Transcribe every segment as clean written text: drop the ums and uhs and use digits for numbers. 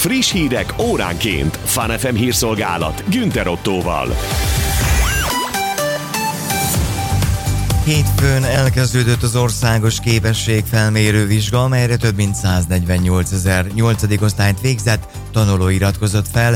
Friss hírek óránként. Fun FM hírszolgálat Günther Ottóval. Hétfőn elkezdődött az országos képességfelmérő vizsga, amelyre több mint 148 000 8. osztályt végzett tanuló iratkozott fel.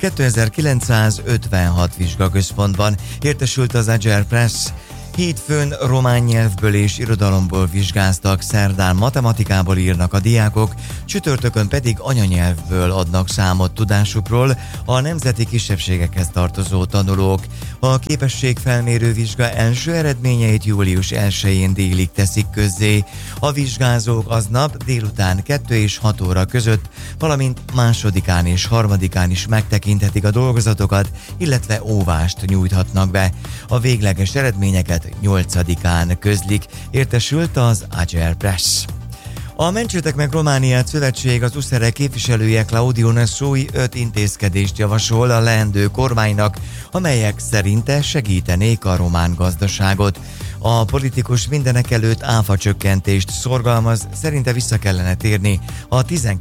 2956 vizsgaközpontban értesült az Agile Press. Hétfőn román nyelvből és irodalomból vizsgáztak, szerdán matematikából írnak a diákok, csütörtökön pedig anyanyelvből adnak számot tudásukról a nemzeti kisebbségekhez tartozó tanulók. A képességfelmérő vizsga első eredményeit július 1-én délig teszik közzé. A vizsgázók aznap délután 2 és 6 óra között, valamint másodikán és harmadikán is megtekinthetik a dolgozatokat, illetve óvást nyújthatnak be. A végleges eredményeket 8-án közlik, értesült az Agile Press. A Mentsetek meg Romániát szövetség az USZERE képviselője Claudio Nassui 5 intézkedést javasol a leendő kormánynak, amelyek szerinte segítenék a román gazdaságot. A politikus mindenekelőtt áfacsökkentést szorgalmaz, szerinte vissza kellene térni a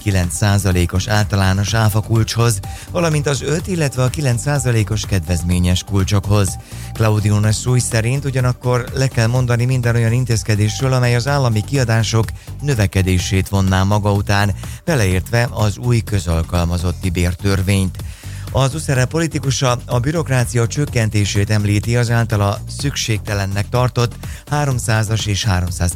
19%-os általános áfakulcshoz, valamint az 5, illetve a 9%-os kedvezményes kulcsokhoz. Claudio Nassui szerint ugyanakkor le kell mondani minden olyan intézkedésről, amely az állami kiadások növekedését vonná maga után, beleértve az új közalkalmazotti bértörvényt. Az USZERE politikusa a bürokrácia csökkentését említi az általa szükségtelennek tartott 300-as és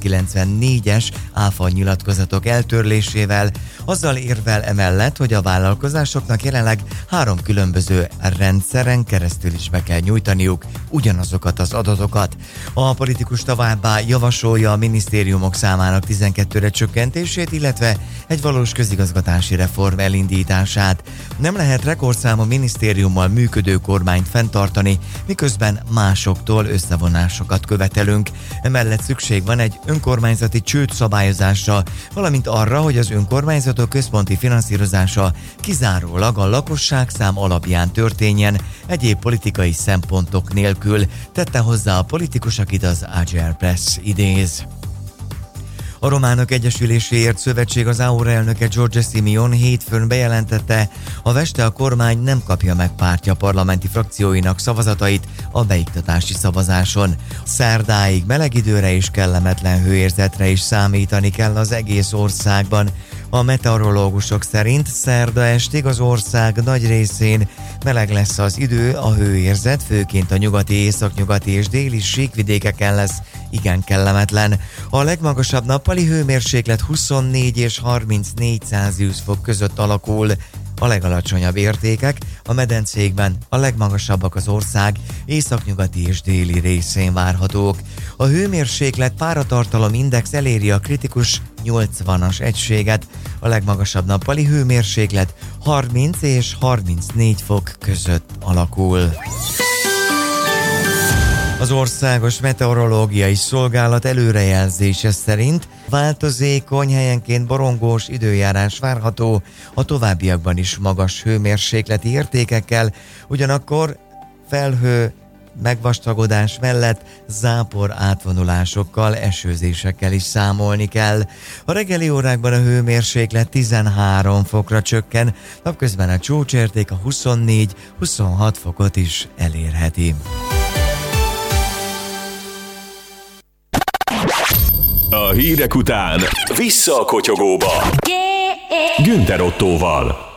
394-es áfa nyilatkozatok eltörlésével, azzal érvel emellett, hogy a vállalkozásoknak jelenleg 3 különböző rendszeren keresztül is be kell nyújtaniuk ugyanazokat az adatokat. A politikus továbbá javasolja a minisztériumok számának 12-re csökkentését, illetve egy valós közigazgatási reform elindítását. Nem lehet rekordszámú minisztériummal működő kormányt fenntartani, miközben másoktól összevonásokat követelünk. Emellett szükség van egy önkormányzati csődszabályozásra, valamint arra, hogy az önkormányzatok központi finanszírozása kizárólag a lakosságszám alapján történjen, egyéb politikai szempontok nélkül, tette hozzá a politikus, akit az Agile Press idéz. A Románok Egyesüléséért Szövetség az AURA elnöke Giorgia Simion hétfőn bejelentette, ha Veste a kormány nem kapja meg pártja parlamenti frakcióinak szavazatait a beiktatási szavazáson. Szerdáig meleg időre és kellemetlen hőérzetre is számítani kell az egész országban. A meteorológusok szerint szerda estig az ország nagy részén meleg lesz az idő, a hőérzet főként a nyugati, északnyugati és déli síkvidékeken lesz igen kellemetlen. A legmagasabb nappali hőmérséklet 24 és 34 Celsius fok között alakul. A legalacsonyabb értékek a medencékben, a legmagasabbak az ország északnyugati és déli részén várhatók. A hőmérséklet páratartalom index eléri a kritikus 80-as egységet, a legmagasabb nappali hőmérséklet 30 és 34 fok között alakul. Az Országos Meteorológiai Szolgálat előrejelzése szerint változékony, helyenként borongós időjárás várható a továbbiakban is magas hőmérsékleti értékekkel, ugyanakkor felhő megvastagodás mellett zápor átvonulásokkal, esőzésekkel is számolni kell. A reggeli órákban a hőmérséklet 13 fokra csökken, napközben a csúcsérték a 24-26 fokot is elérheti. A hírek után vissza a kotyogóba. Günther Ottóval.